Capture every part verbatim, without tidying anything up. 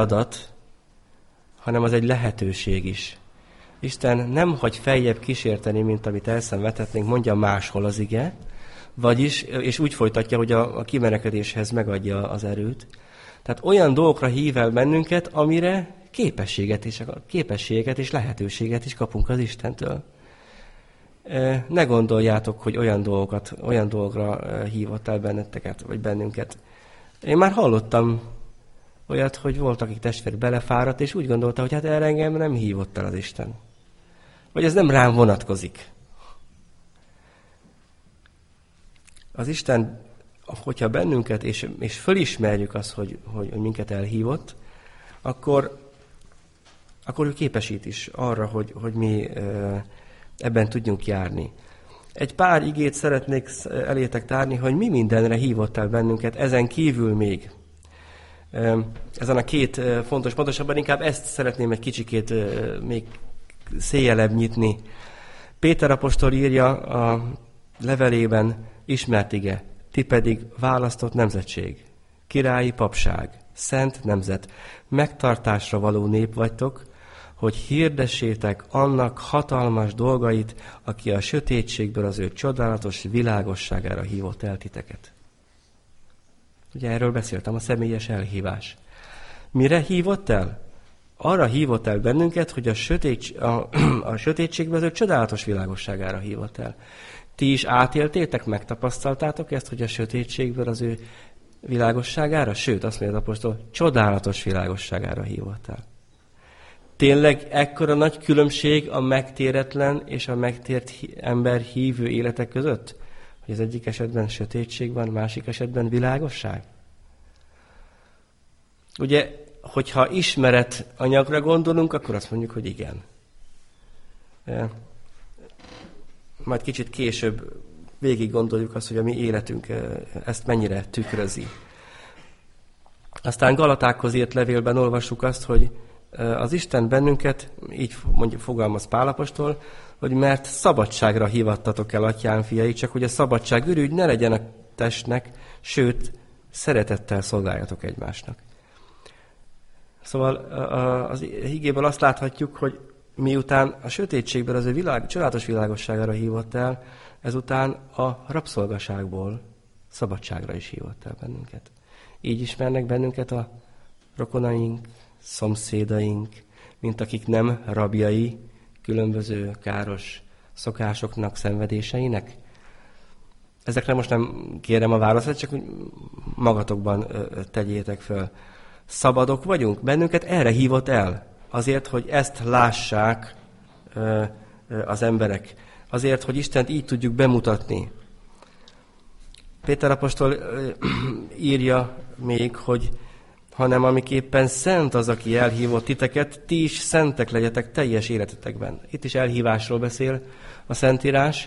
feladat, hanem az egy lehetőség is. Isten nem hagy feljebb kísérteni, mint amit elszenvedhetnénk, mondja máshol az ige, vagyis, és úgy folytatja, hogy a, a kimenekedéshez megadja az erőt. Tehát olyan dolgokra hív el bennünket, amire képességet és, képességet és lehetőséget is kapunk az Istentől. Ne gondoljátok, hogy olyan dolgokat, olyan dolgokra hívott el benneteket, vagy bennünket. Én már hallottam olyat, hogy volt, akik testvér belefáradt, és úgy gondolta, hogy hát erre engem nem hívott el az Isten. Vagy ez nem rám vonatkozik. Az Isten, hogyha bennünket, és, és fölismerjük azt, hogy, hogy, hogy minket elhívott, akkor, akkor ő képesít is arra, hogy, hogy mi ebben tudjunk járni. Egy pár igét szeretnék elétek tárni, hogy mi mindenre hívott el bennünket, ezen kívül még. Ezen a két fontos, pontosabban inkább ezt szeretném egy kicsikét még széjjelebb nyitni. Péter apostol írja a levelében, ismert ige, ti pedig választott nemzetség, királyi papság, szent nemzet, megtartásra való nép vagytok, hogy hirdessétek annak hatalmas dolgait, aki a sötétségből az ő csodálatos világosságára hívott el titeket. Ugye erről beszéltem, a személyes elhívás. Mire hívott el? Arra hívott el bennünket, hogy a, sötét, a, a sötétségből az ő csodálatos világosságára hívott el. Ti is átéltétek, megtapasztaltátok ezt, hogy a sötétségből az ő világosságára, sőt, azt mondja az apostol, csodálatos világosságára hívott el. Tényleg ekkora nagy különbség a megtéretlen és a megtért ember hívő életek között? Hogy az egyik esetben sötétség van, másik esetben világosság? Ugye, hogyha ismeret anyagra gondolunk, akkor azt mondjuk, hogy igen. Majd kicsit később végig gondoljuk azt, hogy a mi életünk ezt mennyire tükrözi. Aztán Galatákhoz írt levélben olvassuk azt, hogy az Isten bennünket, így mondjuk fogalmaz Pál apostol, hogy mert szabadságra hívattatok el, atyám fiai, csak hogy a szabadság ürügy ne legyen a testnek, sőt, szeretettel szolgáljatok egymásnak. Szóval az igéből azt láthatjuk, hogy miután a sötétségből az ő világ, csodálatos világosságára hívott el, ezután a rabszolgaságból szabadságra is hívott el bennünket. Így ismernek bennünket a rokonaink, szomszédaink, mint akik nem rabjai különböző káros szokásoknak, szenvedéseinek. Ezekre most nem kérem a választ, csak magatokban tegyétek föl. Szabadok vagyunk? Bennünket erre hívott el. Azért, hogy ezt lássák az emberek. Azért, hogy Istent így tudjuk bemutatni. Péter apostol írja még, hogy hanem amiképpen szent az, aki elhívott titeket, ti is szentek legyetek teljes életetekben. Itt is elhívásról beszél a Szentírás.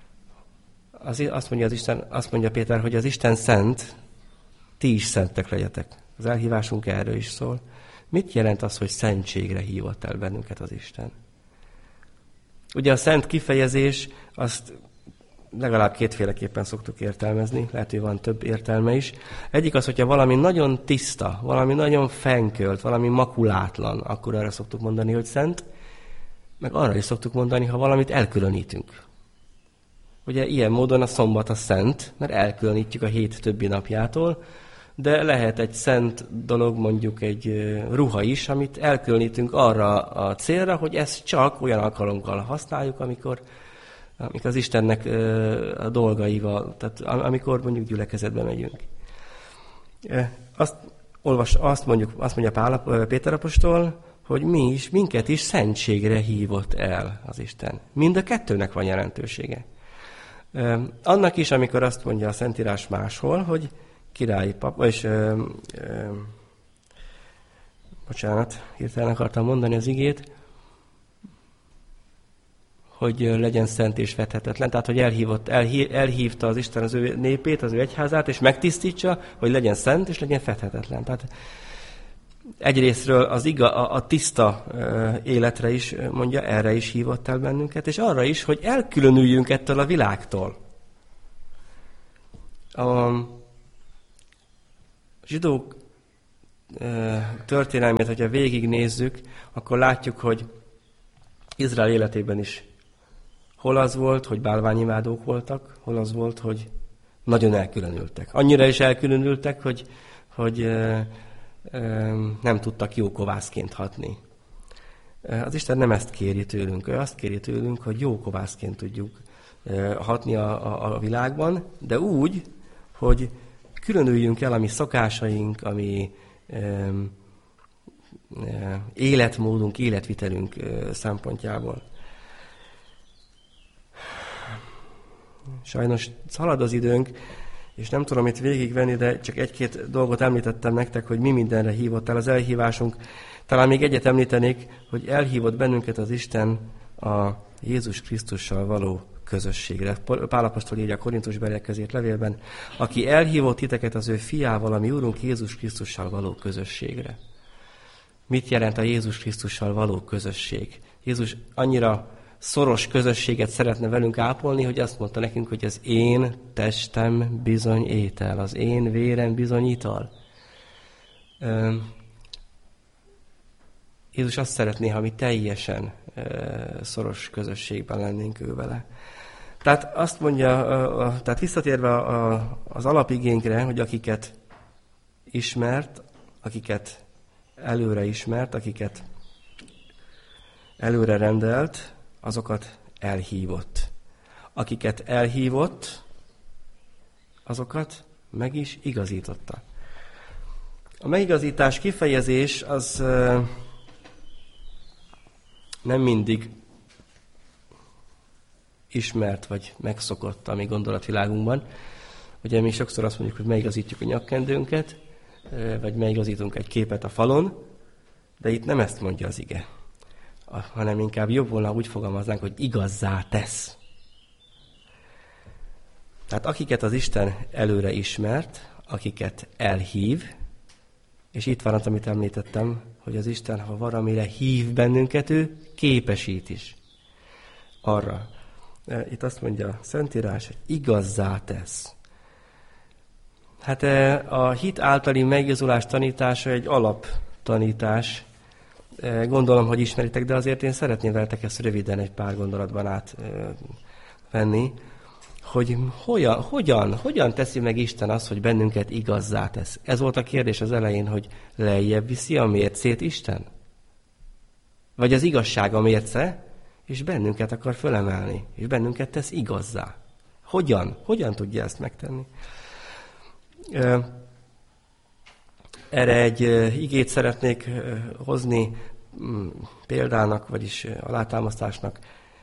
Az, azt, mondja az Isten, azt mondja Péter, hogy az Isten szent, ti is szentek legyetek. Az elhívásunk erről is szól. Mit jelent az, hogy szentségre hívott el bennünket az Isten? Ugye a szent kifejezés, azt legalább kétféleképpen szoktuk értelmezni, lehet, hogy van több értelme is. Egyik az, hogyha valami nagyon tiszta, valami nagyon fenkölt, valami makulátlan, akkor arra szoktuk mondani, hogy szent, meg arra is szoktuk mondani, ha valamit elkülönítünk. Ugye ilyen módon a szombat a szent, mert elkülönítjük a hét többi napjától, de lehet egy szent dolog, mondjuk egy ruha is, amit elkülönítünk arra a célra, hogy ezt csak olyan alkalommal használjuk, amikor, amikor az Istennek a dolgaival, tehát amikor mondjuk gyülekezetbe megyünk. Azt, olvas, azt, mondjuk, azt mondja Pál, Péter apostol, hogy mi is, minket is szentségre hívott el az Isten. Mind a kettőnek van jelentősége. Annak is, amikor azt mondja a Szentírás máshol, hogy királyi pap, vagyis, ö, ö, bocsánat, hirtelen akartam mondani az igét, hogy legyen szent és fethetetlen, tehát, hogy elhívott, elhív, elhívta az Isten az ő népét, az ő egyházát, és megtisztítsa, hogy legyen szent és legyen fethetetlen. Tehát egyrésztről az iga, a, a tiszta ö, életre is mondja, erre is hívott el bennünket, és arra is, hogy elkülönüljünk ettől a világtól. A zsidók történelmét, hogyha végignézzük, akkor látjuk, hogy Izrael életében is hol az volt, hogy bálványimádók voltak, hol az volt, hogy nagyon elkülönültek. Annyira is elkülönültek, hogy, hogy e, e, nem tudtak jó kovászként hatni. Az Isten nem ezt kéri tőlünk, ő azt kéri tőlünk, hogy jó kovászként tudjuk e, hatni a, a, a világban, de úgy, hogy különüljünk el a mi szokásaink, a mi e, e, életmódunk, életvitelünk e, szempontjából. Sajnos halad az időnk, és nem tudom itt végigvenni, de csak egy-két dolgot említettem nektek, hogy mi mindenre hívott el az elhívásunk. Talán még egyet említenék, hogy elhívott bennünket az Isten a Jézus Krisztussal való közösségre. Pál apostol írja a Korintusbeliek közért levélben, aki elhívott titeket az ő fiával, ami Úrunk Jézus Krisztussal való közösségre. Mit jelent a Jézus Krisztussal való közösség? Jézus annyira szoros közösséget szeretne velünk ápolni, hogy azt mondta nekünk, hogy az én testem bizony étel, az én vérem bizony ital. Jézus azt szeretné, ha mi teljesen szoros közösségben lennénk ő vele. Tehát azt mondja, tehát visszatérve az alapigénkre, hogy akiket ismert, akiket előre ismert, akiket előre rendelt, azokat elhívott. Akiket elhívott, azokat meg is igazította. A megigazítás kifejezés az nem mindig ismert vagy megszokott a mi gondolatvilágunkban. Ugye mi sokszor azt mondjuk, hogy megigazítjuk a nyakkendőnket, vagy megigazítunk egy képet a falon, de itt nem ezt mondja az ige, hanem inkább jobb volna úgy fogalmaznánk, hogy igazzá tesz. Tehát akiket az Isten előre ismert, akiket elhív, és itt van az, amit említettem, hogy az Isten, ha valamire hív bennünket, ő képesít is arra. Itt azt mondja a Szentírás, hogy igazzá tesz. Hát a hit általi megigazulás tanítása egy alaptanítás. Gondolom, hogy ismeritek, de azért én szeretném veletek ezt röviden egy pár gondolatban átvenni, hogy hogyan, hogyan, hogyan teszi meg Isten azt, hogy bennünket igazzá tesz. Ez volt a kérdés az elején, hogy lejjebb viszi a mércét Isten? Vagy az igazság a mérce, és bennünket akar fölemelni, és bennünket tesz igazzá. Hogyan? Hogyan tudja ezt megtenni? Erre egy igét szeretnék hozni példának, vagyis alátámasztásnak.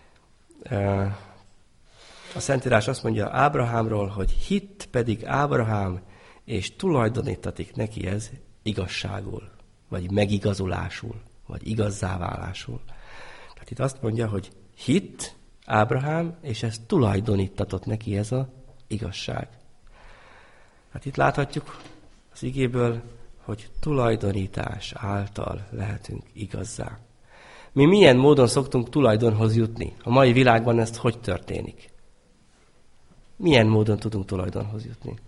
A Szentírás azt mondja Ábrahámról, hogy hitt pedig Ábrahám, és tulajdonítatik neki ez igazságul, vagy megigazulásul, vagy igazzávállásul. Tehát itt azt mondja, hogy hitt Ábrahám, és ez tulajdonítatott neki ez az igazság. Hát itt láthatjuk az igéből, hogy tulajdonítás által lehetünk igazzá. Mi milyen módon szoktunk tulajdonhoz jutni? A mai világban ezt hogy történik? Milyen módon tudunk tulajdonhoz jutni?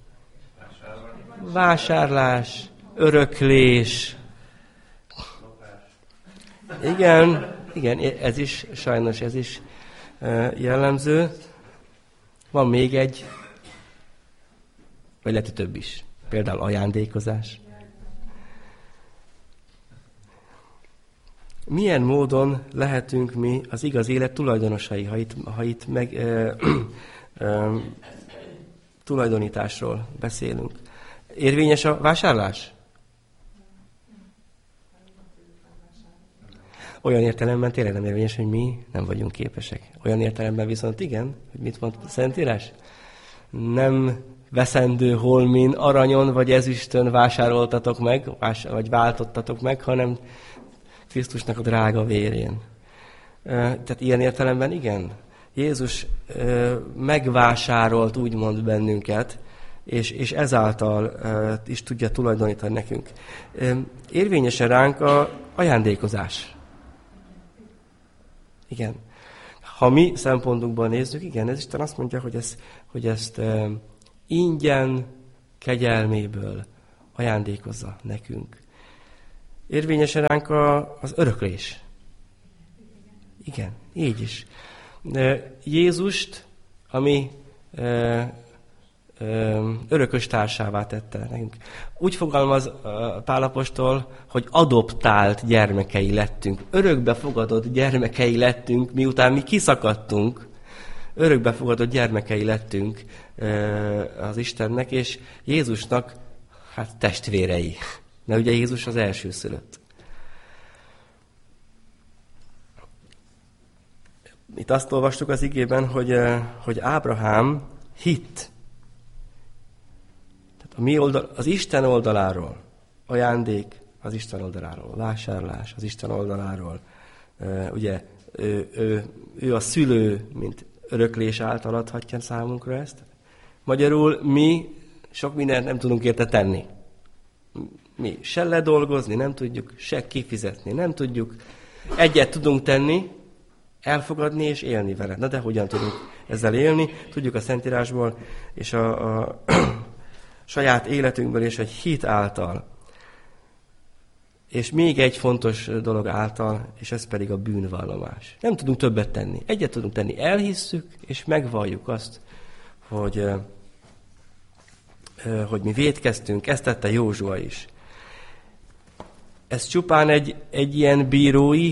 Vásárlás, öröklés. Igen, igen, ez is, sajnos ez is jellemző. Van még egy, vagy lehet, hogy több is. Például ajándékozás. Milyen módon lehetünk mi az igaz élet tulajdonosai, ha itt, ha itt meg, e, e, tulajdonításról beszélünk? Érvényes a vásárlás? Olyan értelemben tényleg nem érvényes, hogy mi nem vagyunk képesek. Olyan értelemben viszont igen, hogy mit mond a Szentírás? Nem veszendő holmin, aranyon vagy ezüstön vásároltatok meg, vagy váltottatok meg, hanem Krisztusnak a drága vérén. Tehát ilyen értelemben igen. Jézus megvásárolt úgymond bennünket, és, és ezáltal is tudja tulajdonítani nekünk. Érvényesen ránk a ajándékozás. Igen. Ha mi szempontunkban nézzük, igen, ez Isten azt mondja, hogy, ez, hogy ezt ingyen, kegyelméből ajándékozza nekünk. Érvényesen ránk a, az öröklés. Igen, így is. Jézust, ami örökös társává tette nekünk. Úgy fogalmaz Pál apostol, hogy adoptált gyermekei lettünk. Örökbefogadott gyermekei lettünk, miután mi kiszakadtunk. Örökbefogadott gyermekei lettünk az Istennek, és Jézusnak hát testvérei. Mert ugye Jézus az elsőszülött. Itt azt olvastuk az igében, hogy, hogy Ábrahám hitt. Tehát a mi oldal, az Isten oldaláról, ajándék az Isten oldaláról, vásárlás az Isten oldaláról. Ugye ő, ő, ő a szülő, mint öröklés által adhatja számunkra ezt. Magyarul mi sok mindent nem tudunk érte tenni. Mi se ledolgozni nem tudjuk, se kifizetni nem tudjuk. Egyet tudunk tenni, elfogadni és élni vele. Na de hogyan tudunk ezzel élni? Tudjuk a Szentírásból és a, a saját életünkből és egy hit által. És még egy fontos dolog által, és ez pedig a bűnvallomás. Nem tudunk többet tenni. Egyet tudunk tenni. Elhisszük, és megvalljuk azt, hogy, hogy mi vétkeztünk. Ezt tette Józsua is. Ez csupán egy, egy ilyen bírói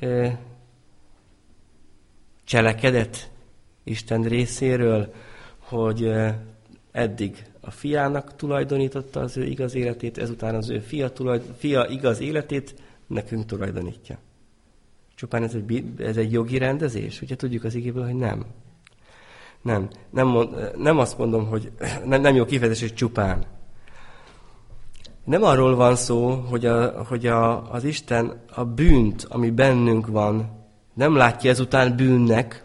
cselekedet Isten részéről, hogy eddig a fiának tulajdonította az ő igaz életét, ezután az ő fia, tulajdon, fia igaz életét nekünk tulajdonítja. Csupán ez egy, ez egy jogi rendezés? Ugye tudjuk az igéből, hogy nem. Nem. Nem, mond, nem azt mondom, hogy nem, nem jó kifejezés, hogy csupán. Nem arról van szó, hogy, a, hogy a, az Isten a bűnt, ami bennünk van, nem látja ezután bűnnek,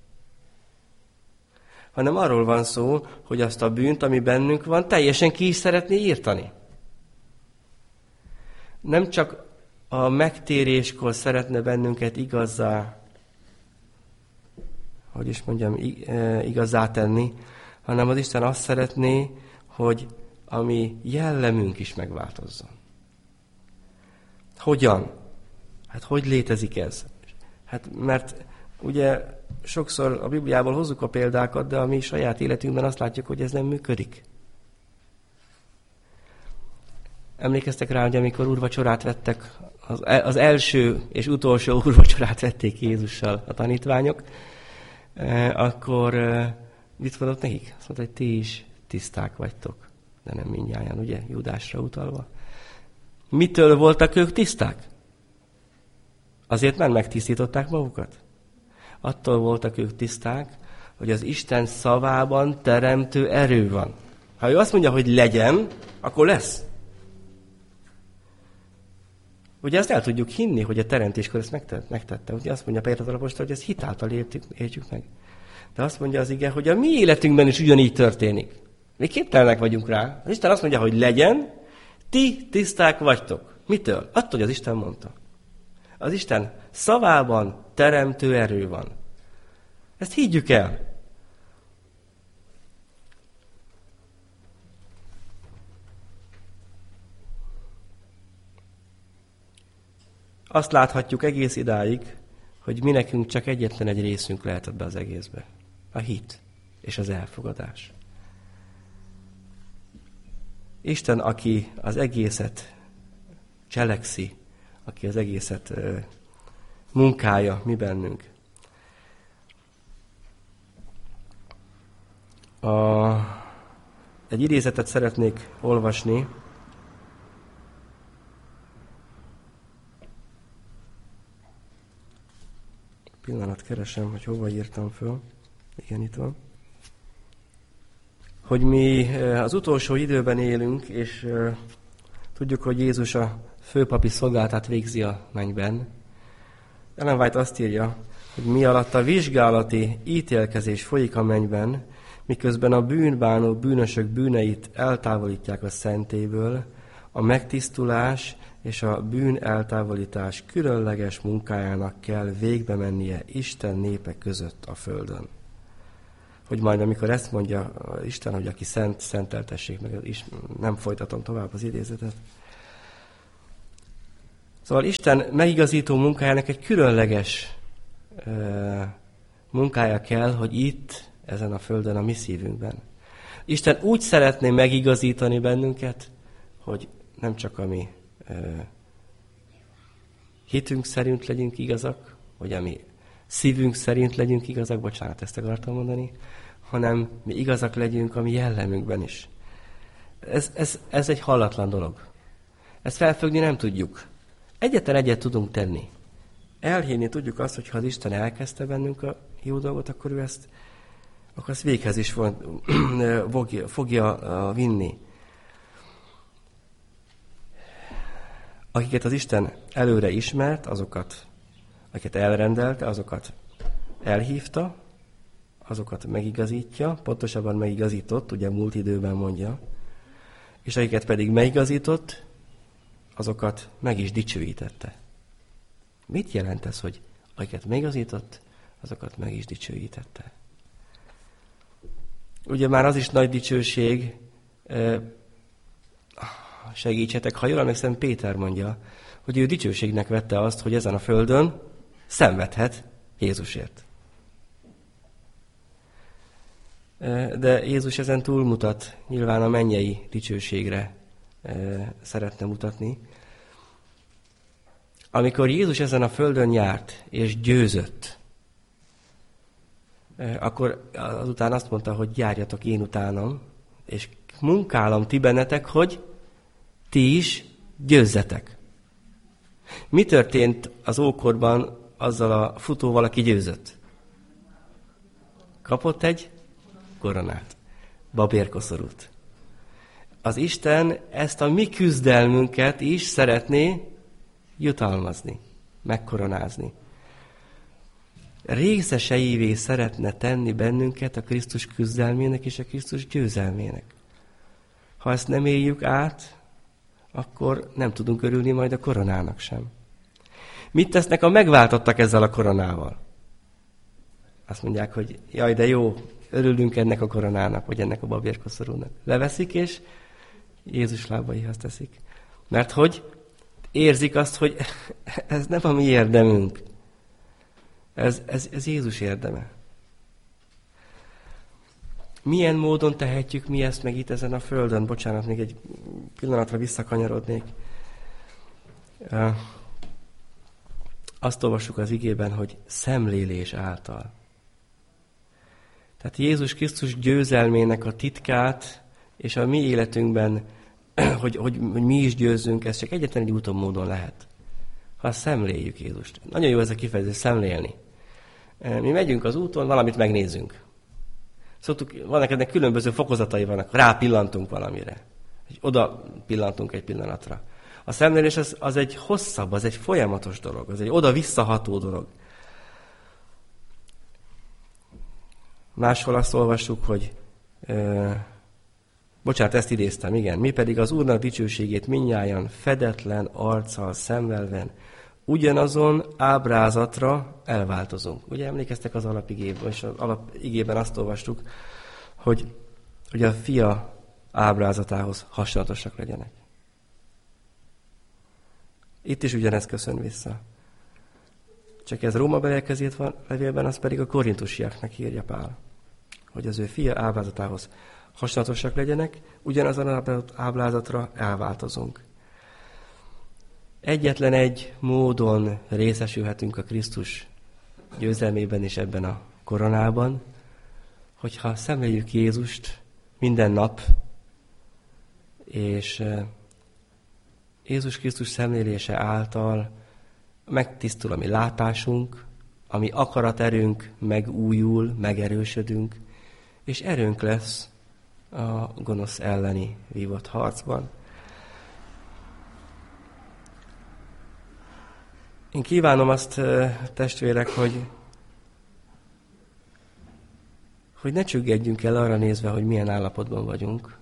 hanem arról van szó, hogy azt a bűnt, ami bennünk van, teljesen ki is szeretné írtani. Nem csak a megtéréskor szeretne bennünket igazzá, hogy is mondjam, igazzá tenni, hanem az Isten azt szeretné, hogy a mi jellemünk is megváltozzon. Hogyan? Hát hogy létezik ez? Hát mert ugye sokszor a Bibliából hozzuk a példákat, de a mi saját életünkben azt látjuk, hogy ez nem működik. Emlékeztek rá, hogy amikor úrvacsorát vettek, az, az első és utolsó úrvacsorát vették Jézussal a tanítványok, eh, akkor eh, mit mondott nekik? Azt mondta, hogy ti is tiszták vagytok, de nem mindnyájan, ugye? Júdásra utalva. Mitől voltak ők tiszták? Azért már megtisztították magukat? Attól voltak ők tiszták, hogy az Isten szavában teremtő erő van. Ha ő azt mondja, hogy legyen, akkor lesz. Ugye azt el tudjuk hinni, hogy a teremtéskor ezt megtette. Ugye azt mondja Péter az apostol, hogy ezt hitáltal értjük, értjük meg. De azt mondja az ige, hogy a mi életünkben is ugyanígy történik. Mi képtelenek vagyunk rá. Az Isten azt mondja, hogy legyen, ti tiszták vagytok. Mitől? Attól, hogy az Isten mondta. Az Isten szavában teremtő erő van. Ezt higgyük el. Azt láthatjuk egész idáig, hogy mi nekünk csak egyetlen egy részünk lehetett be az egészbe. A hit és az elfogadás. Isten, aki az egészet cselekszi, aki az egészet uh, munkálja mi bennünk. A, egy idézetet szeretnék olvasni. Pillanat keresem, hogy hova írtam föl. Igen, itt van. Hogy mi az utolsó időben élünk, és uh, tudjuk, hogy Jézus a főpapi szolgálatát végzi a mennyben. Ellen White azt írja, hogy mi alatt a vizsgálati ítélkezés folyik a mennyben, miközben a bűnbánó bűnösök bűneit eltávolítják a szentélyből, a megtisztulás és a bűn eltávolítás különleges munkájának kell végbe mennie Isten népe között a földön. Hogy majd amikor ezt mondja Isten, hogy aki szent, szenteltessék meg, is nem folytatom tovább az idézetet. Szóval Isten megigazító munkájának egy különleges uh, munkája kell, hogy itt, ezen a földön, a mi szívünkben. Isten úgy szeretné megigazítani bennünket, hogy nem csak a mi uh, hitünk szerint legyünk igazak, vagy a mi szívünk szerint legyünk igazak, bocsánat, ezt akartam mondani, hanem mi igazak legyünk a mi jellemünkben is. Ez, ez, ez egy hallatlan dolog. Ezt felfogni nem tudjuk. Egyetlen egyet tudunk tenni. Elhinni tudjuk azt, hogy ha az Isten elkezdte bennünk a jó dolgot, akkor ő ezt, akkor ezt véghez is fogja, fogja vinni. Akiket az Isten előre ismert, azokat, akiket elrendelte, azokat elhívta, azokat megigazítja, pontosabban megigazított, ugye múlt időben mondja, és akiket pedig megigazított, azokat meg is dicsőítette. Mit jelent ez, hogy akiket megigazított, azokat meg is dicsőítette? Ugye már az is nagy dicsőség, segítsetek, ha jól emlékszem, Péter mondja, hogy ő dicsőségnek vette azt, hogy ezen a földön szenvedhet Jézusért. De Jézus ezen túlmutat, nyilván a mennyei dicsőségre szeretne mutatni. Amikor Jézus ezen a földön járt és győzött, akkor azután azt mondta, hogy járjatok én utánam, és munkálom ti bennetek, hogy ti is győzzetek. Mi történt az ókorban azzal a futóval, aki győzött? Kapott egy koronát, babérkoszorút. Az Isten ezt a mi küzdelmünket is szeretné jutalmazni, megkoronázni. Részeseivé szeretne tenni bennünket a Krisztus küzdelmének és a Krisztus győzelmének. Ha ezt nem éljük át, akkor nem tudunk örülni majd a koronának sem. Mit tesznek a megváltottak ezzel a koronával? Azt mondják, hogy jaj, de jó, örülünk ennek a koronának, vagy ennek a babérkoszorúnak. Leveszik, és Jézus lábaihoz teszik. Mert hogy érzik azt, hogy ez nem a mi érdemünk. Ez, ez, ez Jézus érdeme. Milyen módon tehetjük mi ezt meg itt ezen a földön? Bocsánat, még egy pillanatra visszakanyarodnék. Azt olvassuk az igében, hogy szemlélés által. Tehát Jézus Krisztus győzelmének a titkát, és a mi életünkben, hogy, hogy, hogy mi is győzzünk, ez csak egyetlen egy úton módon lehet. Ha szemléljük Jézust. Nagyon jó ez a kifejezés, szemlélni. Mi megyünk az úton, valamit megnézzünk. Szoktuk, vannak ennek különböző fokozatai vannak, rápillantunk valamire. Oda pillantunk egy pillanatra. A szemlélés az, az egy hosszabb, az egy folyamatos dolog, az egy oda-visszaható dolog. Máshol azt olvassuk, hogy ö, bocsánat, ezt idéztem, igen. Mi pedig az Úrnak dicsőségét mindnyájan fedetlen arccal szemlelven ugyanazon ábrázatra elváltozunk. Ugye emlékeztek az alapigében, és az alapigében azt olvastuk, hogy, hogy a fia ábrázatához hasonlatosak legyenek. Itt is ugyanez köszön vissza. Csak ez Róma belekezét van levélben, az pedig a korintusiaknak írja Pál, hogy az ő fia ábrázatához hasonlatosak legyenek, ugyanazon ábrázatra elváltozunk. Egyetlen egy módon részesülhetünk a Krisztus győzelmében és ebben a koronában, hogyha szemléljük Jézust minden nap, és Jézus Krisztus szemlélése által megtisztul a mi látásunk, a mi akaraterőnk megújul, megerősödünk, és erőnk lesz a gonosz elleni vívott harcban. Én kívánom azt, testvérek, hogy, hogy ne csüggedjünk el arra nézve, hogy milyen állapotban vagyunk,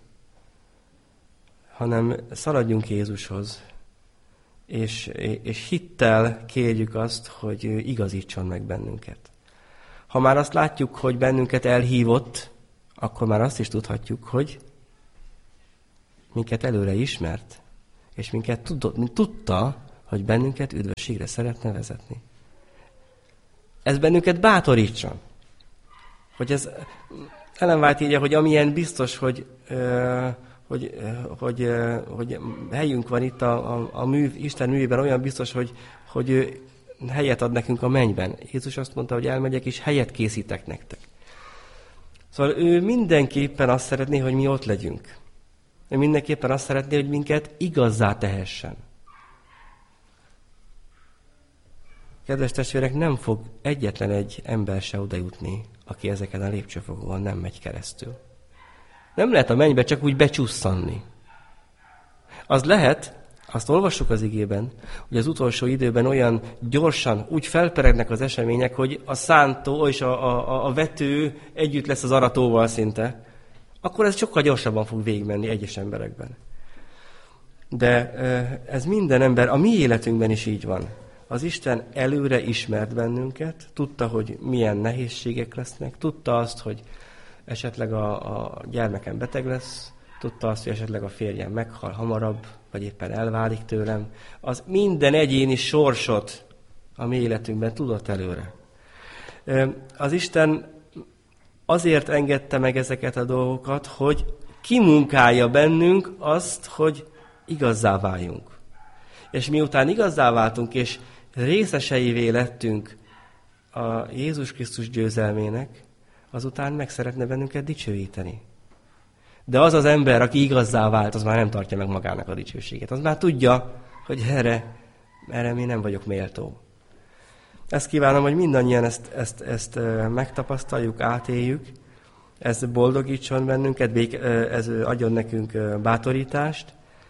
hanem szaladjunk Jézushoz, és, és hittel kérjük azt, hogy ő igazítson meg bennünket. Ha már azt látjuk, hogy bennünket elhívott, akkor már azt is tudhatjuk, hogy minket előre ismert, és minket tudott, tudta, hogy bennünket üdvösségre szeretne vezetni. Ez bennünket bátorítson. Hogy ez, Ellen White írja, hogy amilyen biztos, hogy, hogy, hogy, hogy helyünk van itt a, a, a mű, Isten művében, olyan biztos, hogy, hogy ő helyet ad nekünk a mennyben. Jézus azt mondta, hogy elmegyek, és helyet készítek nektek. Szóval ő mindenképpen azt szeretné, hogy mi ott legyünk. Ő mindenképpen azt szeretné, hogy minket igazzá tehessen. Kedves testvérek, nem fog egyetlen egy ember se oda jutni, aki ezeken a lépcsőfokon nem megy keresztül. Nem lehet a mennybe csak úgy becsusszanni. Az lehet, azt olvassuk az igében, hogy az utolsó időben olyan gyorsan úgy felperegnek az események, hogy a szántó és a, a, a vető együtt lesz az aratóval szinte, akkor ez sokkal gyorsabban fog végigmenni egyes emberekben. De ez minden ember, a mi életünkben is így van. Az Isten előre ismert bennünket, tudta, hogy milyen nehézségek lesznek, tudta azt, hogy esetleg a, a gyermekem beteg lesz, tudta azt, hogy esetleg a férjem meghal hamarabb, vagy éppen elválik tőlem. Az minden egyéni sorsot a mi életünkben tudott előre. Az Isten azért engedte meg ezeket a dolgokat, hogy kimunkálja bennünk azt, hogy igazzá váljunk. És miután igazzá váltunk, és részeseivé lettünk a Jézus Krisztus győzelmének, azután meg szeretne bennünket dicsőíteni. De az az ember, aki igazzá vált, az már nem tartja meg magának a dicsőséget. Az már tudja, hogy erre, erre mi nem vagyok méltó. Ezt kívánom, hogy mindannyian ezt, ezt, ezt megtapasztaljuk, átéljük. Ez boldogítson bennünket, ez adjon nekünk bátorítást.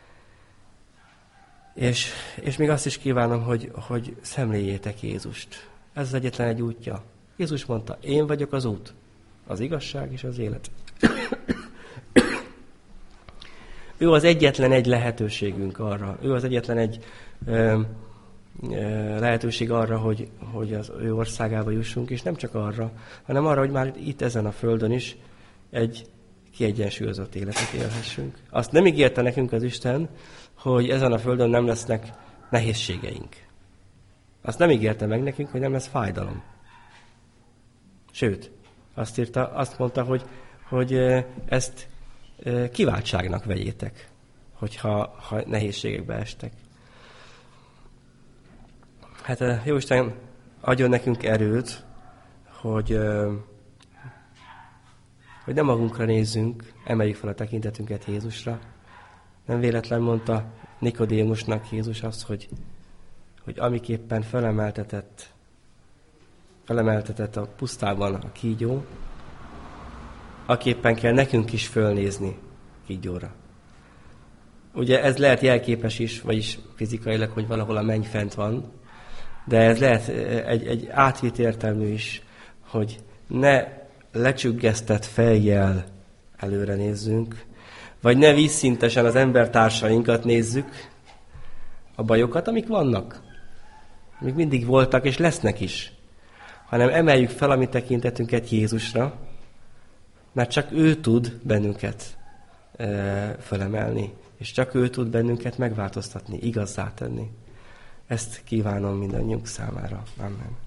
És, és még azt is kívánom, hogy, hogy szemléljétek Jézust. Ez az egyetlen egy útja. Jézus mondta, én vagyok az út, az igazság és az élet. Ő az egyetlen egy lehetőségünk arra, ő az egyetlen egy ö, ö, lehetőség arra, hogy, hogy az ő országába jussunk, és nem csak arra, hanem arra, hogy már itt ezen a földön is egy kiegyensúlyozott életet élhessünk. Azt nem ígérte nekünk az Isten, hogy ezen a földön nem lesznek nehézségeink. Azt nem ígérte meg nekünk, hogy nem lesz fájdalom. Sőt, azt írta, azt mondta, hogy, hogy ezt kiváltságnak vegyétek, hogyha ha nehézségekbe estek. Hát Jóisten adjon nekünk erőt, hogy, hogy nem magunkra nézzünk, emeljük fel a tekintetünket Jézusra. Nem véletlen mondta Nikodémusnak Jézus azt, hogy, hogy amiképpen felemeltetett, felemeltetett a pusztában a kígyó, aképpen kell nekünk is fölnézni kígyóra. Ugye ez lehet jelképes is, vagyis fizikailag, hogy valahol a menny fent van, de ez lehet egy, egy átvitt értelmű is, hogy ne lecsüggesztett fejjel előre nézzünk, vagy ne vízszintesen az embertársainkat nézzük, a bajokat, amik vannak, amik mindig voltak és lesznek is, hanem emeljük fel a mi tekintetünket Jézusra, mert csak ő tud bennünket e, felemelni, és csak ő tud bennünket megváltoztatni, igazzá tenni. Ezt kívánom mindannyiunk számára. Amen.